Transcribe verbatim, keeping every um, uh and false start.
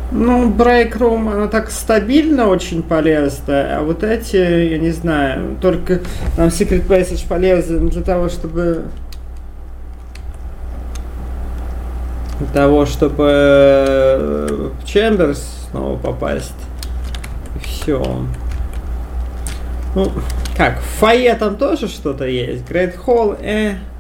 Ну, Break Room, она так стабильно очень полезна, а вот эти, я не знаю, только нам Secret Passage полезен для того, чтобы для того, чтобы в Chambers снова попасть. И все. Ну, как, в фойе там тоже что-то есть. Great Hall, э...